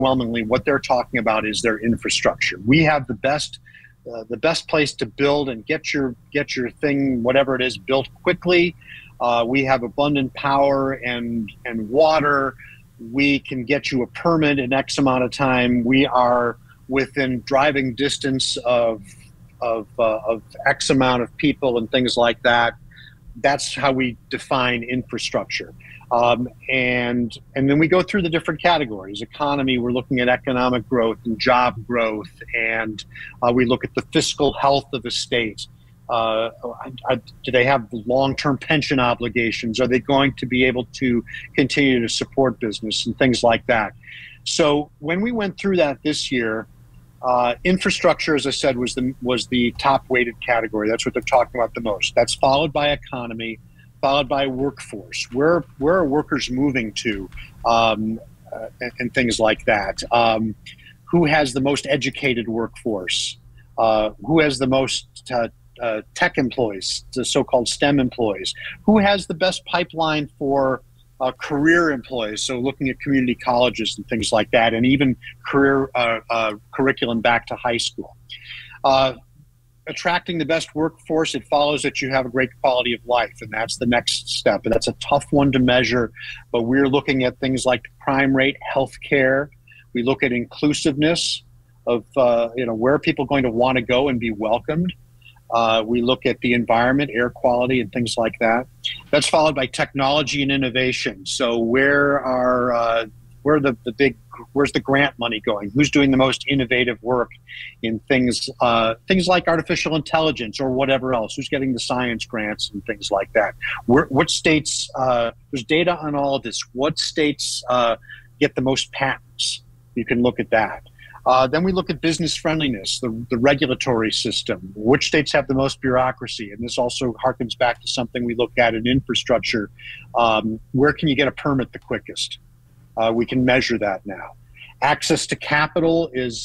overwhelmingly what they're talking about is their infrastructure. We have the best place to build and get your thing, whatever it is, built quickly. We have abundant power and water. We can get you a permit in X amount of time. We are within driving distance of X amount of people and things like that. That's how we define infrastructure. And then we go through the different categories. Economy, we're looking at economic growth and job growth, and we look at the fiscal health of a state. Do they have long-term pension obligations? Are they going to be able to continue to support business and things like that? So when we went through that this year, infrastructure, as I said, was the top weighted category. That's what they're talking about the most. That's followed by economy, followed by workforce. Where are workers moving to, and things like that? Who has the most educated workforce? Who has the most tech employees, the so-called STEM employees? Who has the best pipeline for career employees? So looking at community colleges and things like that, and even career curriculum back to high school. Attracting the best workforce, it follows that you have a great quality of life, and that's the next step. And that's a tough one to measure, but we're looking at things like the crime rate, healthcare. We look at inclusiveness of where are people going to want to go and be welcomed. We look at the environment, air quality, and things like that. That's followed by technology and innovation. So where's the grant money going? Who's doing the most innovative work in things like artificial intelligence or whatever else? Who's getting the science grants and things like that? What states, there's data on all of this. What states get the most patents? You can look at that. Then we look at business friendliness, the regulatory system. Which states have the most bureaucracy? And this also harkens back to something we look at in infrastructure. Where can you get a permit the quickest? We can measure that now. Access to capital is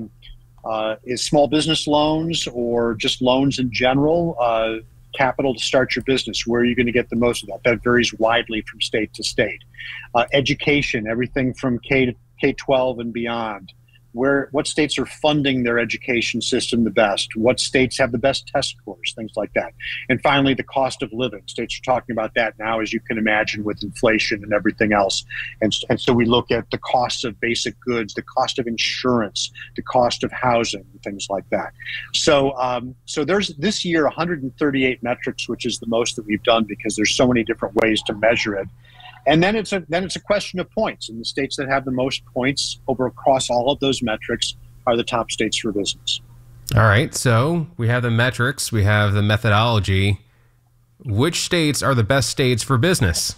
small business loans or just loans in general. Capital to start your business. Where are you going to get the most of that? That varies widely from state to state. Education, everything from K-12 and beyond. What states are funding their education system the best? What states have the best test scores? Things like that. And finally, the cost of living. States are talking about that now, as you can imagine, with inflation and everything else. And so we look at the costs of basic goods, the cost of insurance, the cost of housing, and things like that. So there's this year 138 metrics, which is the most that we've done because there's so many different ways to measure it. And then it's a question of points. And the states that have the most points across all of those metrics are the top states for business. All right. So we have the metrics, we have the methodology. Which states are the best states for business?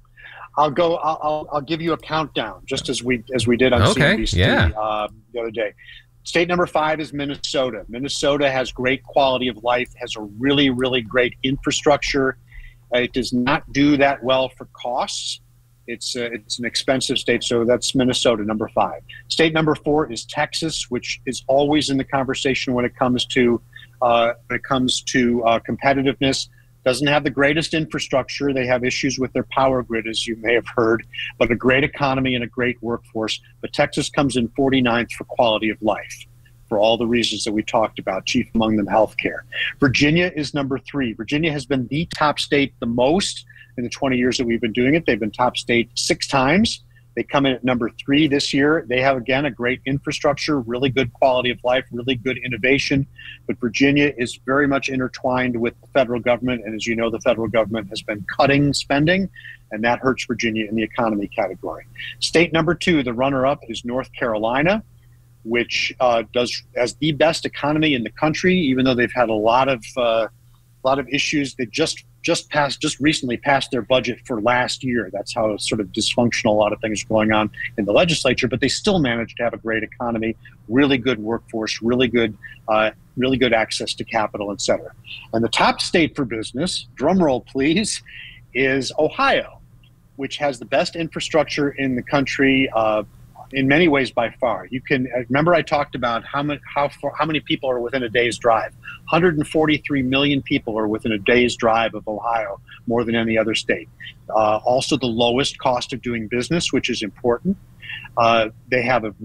I'll give you a countdown, just as we did on CNBC the other day. State number 5 is Minnesota. Minnesota has great quality of life, has a really, really great infrastructure. It does not do that well for costs. It's an expensive state, so that's Minnesota, number 5. State number 4 is Texas, which is always in the conversation when it comes to competitiveness. Doesn't have the greatest infrastructure. They have issues with their power grid, as you may have heard, but a great economy and a great workforce. But Texas comes in 49th for quality of life, for all the reasons that we talked about, chief among them healthcare. Virginia is number 3. Virginia has been the top state the most in the 20 years that we've been doing it. They've been top state 6 times. They come in at number 3 this year. They have, again, a great infrastructure, really good quality of life, really good innovation. But Virginia is very much intertwined with the federal government. And as you know, the federal government has been cutting spending, and that hurts Virginia in the economy category. State number 2, the runner-up, is North Carolina, which has the best economy in the country, even though they've had a lot of issues. They just recently passed their budget for last year. That's how sort of dysfunctional a lot of things are going on in the legislature, but they still managed to have a great economy, really good workforce, really good access to capital, et cetera. And the top state for business, drum roll please, is Ohio, which has the best infrastructure in the country, in many ways by far. You can remember I talked about how many people are within a day's drive. 143 million people are within a day's drive of Ohio, more than any other state. Also the lowest cost of doing business, which is important. They have a